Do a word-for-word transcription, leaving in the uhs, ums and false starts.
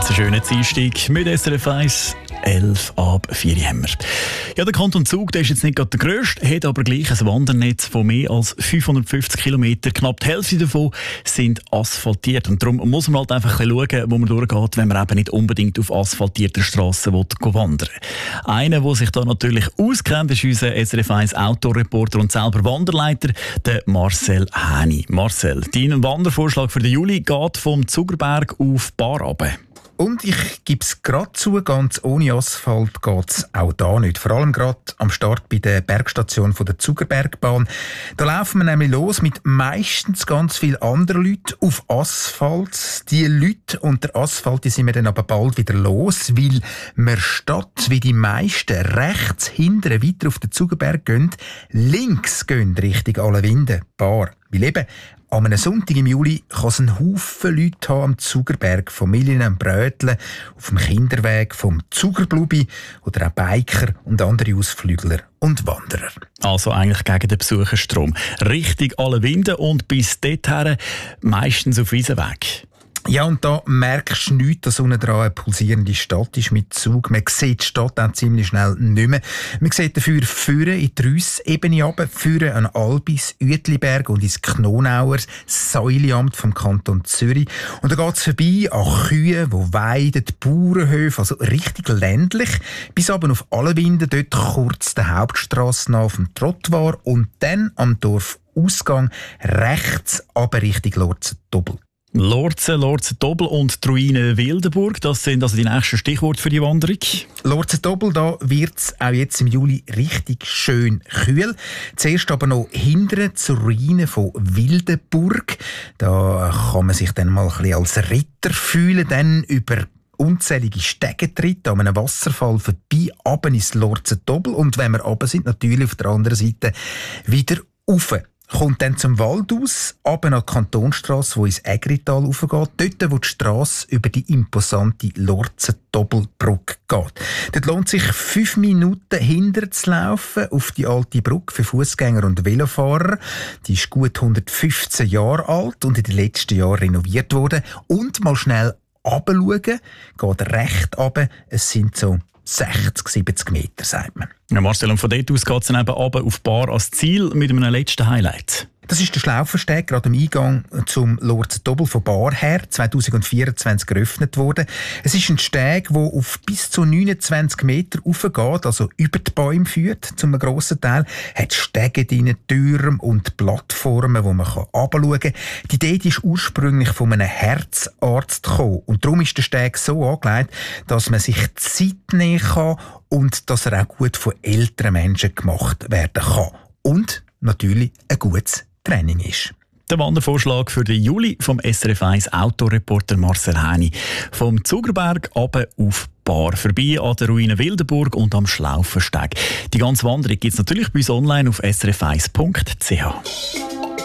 ganz schönen Dienstag mit S R F eins. elf ab vier haben wir. Ja, der Kanton Zug, der ist jetzt nicht gerade der grösste, hat aber gleich ein Wandernetz von mehr als fünfhundertfünfzig Kilometern. Knapp die Hälfte davon sind asphaltiert. Und darum muss man halt einfach ein bisschen schauen, wo man durchgeht, wenn man eben nicht unbedingt auf asphaltierter Strasse wandern will. Einer, der sich da natürlich auskennt, ist unser S R F eins Autoreporter und selber Wanderleiter, der Marcel Häni. Marcel, dein Wandervorschlag für den Juli geht vom Zugerberg auf Baar runter. Und ich gebe es gerade zu, ganz ohne Asphalt geht es auch da nicht. Vor allem gerade am Start bei der Bergstation von der Zugerbergbahn. Da laufen wir nämlich los mit meistens ganz vielen anderen Leuten auf Asphalt. Die Leute und der Asphalt, die sind wir dann aber bald wieder los, weil wir statt wie die meisten rechts hinten weiter auf den Zugerberg gehen, links gehen Richtung Allewinde, Baar. Weil eben an einem Sonntag im Juli kann es einen Haufen Leute haben am Zugerberg, Familien am Bröteln, auf dem Kinderweg vom Zugerblubi oder auch Biker und andere Ausflügler und Wanderer. Also eigentlich gegen den Besucherstrom. Richtig alle Winde und bis dorthin meistens auf Wiesenweg. Ja, und da merkst du nichts, dass unten dran eine pulsierende Stadt ist mit Zug. Man sieht die Stadt auch ziemlich schnell nicht mehr. Man sieht dafür Führen in die Rüss-Ebene runter, Führen an Albis, Uetliberg und ins Knonauer, Säuliamt vom Kanton Zürich. Und da geht es vorbei an Kühe, die weiden, Bauernhöfe, also richtig ländlich, bis aber auf Allewinde, dort kurz der Hauptstrasse nach auf dem Trottoir und dann am Dorfausgang rechts aber Richtung Lorzen-Dobbel. Lorzen, Lorzen-Dobbel und die Ruine Wildenburg, das sind also die nächsten Stichworte für die Wanderung. Lorzen-Dobbel, da wird es auch jetzt im Juli richtig schön kühl. Zuerst aber noch hinten zur Ruine von Wildenburg. Da kann man sich dann mal ein bisschen als Ritter fühlen, dann über unzählige Stegentritte an einem Wasserfall vorbei, runter ins Lorzen-Dobbel und wenn wir runter sind, natürlich auf der anderen Seite wieder rauf. Kommt dann zum Wald aus, runter an die Kantonstrasse, die ins Ägrital raufgeht, dort, wo die Strasse über die imposante Lorzen-Dobbelbrücke geht. Dort lohnt sich fünf Minuten hinter zu laufen auf die alte Brücke für Fußgänger und Velofahrer. Die ist gut hundertfünfzehn Jahre alt und in den letzten Jahren renoviert worden. Und mal schnell runterschauen, geht recht runter, es sind so sechzig, siebzig Meter, sagt man. Ja, Marcel, und von dort aus geht es dann eben runter auf Baar als Ziel mit einem letzten Highlight. Das ist der Schlaufersteg, gerade am Eingang zum Lorzen-Dobbel von Baar her, zwanzig vierundzwanzig geöffnet worden. Es ist ein Steg, der auf bis zu neunundzwanzig Meter raufgeht, also über die Bäume führt, zum grossen Teil. Hat Stege drin, Türme und Plattformen, wo man herabschauen kann. Die Idee die ist ursprünglich von einem Herzarzt gekommen. Und darum ist der Steg so angelegt, dass man sich Zeit nehmen kann und dass er auch gut von älteren Menschen gemacht werden kann. Und natürlich ein gutes Training ist. Der Wandervorschlag für den Juli vom S R F eins Autoreporter Marcel Häni. Vom Zugerberg runter auf Baar, vorbei an der Ruine Wildenburg und am Schlaufersteg. Die ganze Wanderung gibt es natürlich bei uns online auf s r f eins punkt c h.